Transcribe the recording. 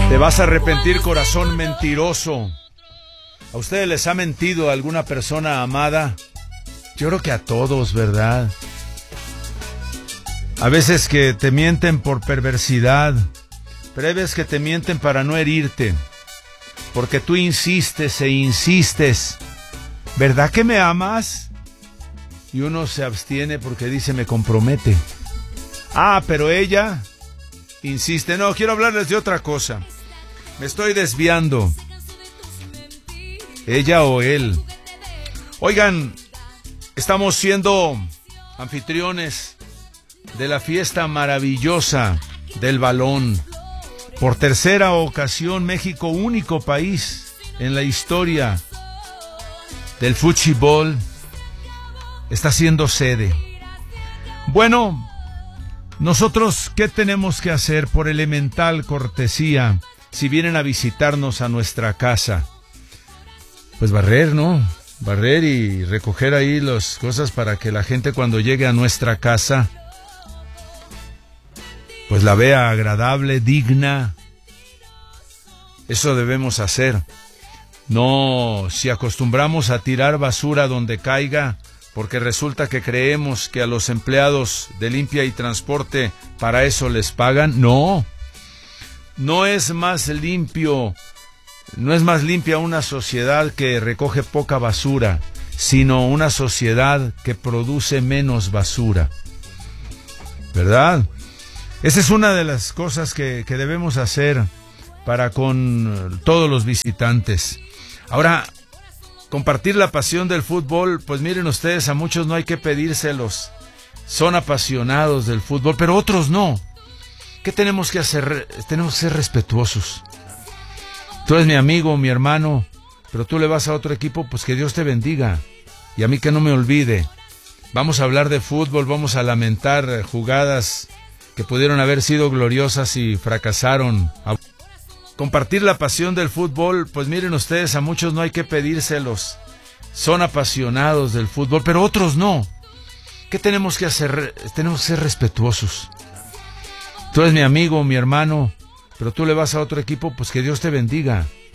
Te vas a arrepentir, corazón mentiroso. ¿A ustedes les ha mentido alguna persona amada? Yo creo que a todos, ¿verdad? A veces que te mienten por perversidad, pero hay veces que te mienten para no herirte, porque tú insistes e insistes. ¿Verdad que me amas? Y uno se abstiene porque dice me compromete. Ah, pero ella insiste. No, quiero hablarles de otra cosa. Me estoy desviando. Ella o él. Oigan, estamos siendo anfitriones de la fiesta maravillosa del balón. Por tercera ocasión, México, único país en la historia del fútbol, está siendo sede. Bueno, nosotros, ¿qué tenemos que hacer por elemental cortesía si vienen a visitarnos a nuestra casa? Pues barrer, ¿no? Barrer y recoger ahí las cosas para que la gente cuando llegue a nuestra casa pues la vea agradable, digna. Eso debemos hacer. No, si acostumbramos a tirar basura donde caiga, porque resulta que creemos que a los empleados de limpia y transporte para eso les pagan. No es más limpia una sociedad que recoge poca basura, sino una sociedad que produce menos basura, ¿verdad? Esa es una de las cosas que debemos hacer para con todos los visitantes. Ahora, compartir la pasión del fútbol, pues miren ustedes, a muchos no hay que pedírselos. Son apasionados del fútbol, pero otros no. ¿Qué tenemos que hacer? Tenemos que ser respetuosos. Tú eres mi amigo, mi hermano, pero tú le vas a otro equipo, pues que Dios te bendiga. Y a mí que no me olvide. Vamos a hablar de fútbol, vamos a lamentar jugadas que pudieron haber sido gloriosas y fracasaron. Compartir la pasión del fútbol, pues miren ustedes, a muchos no hay que pedírselos. Son apasionados del fútbol, pero otros no. ¿Qué tenemos que hacer? Tenemos que ser respetuosos. Tú eres mi amigo, mi hermano, pero tú le vas a otro equipo, pues que Dios te bendiga.